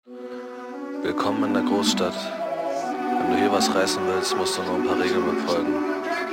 Willkommen in der Großstadt. Wenn du hier was reißen willst, musst du nur ein paar Regeln befolgen.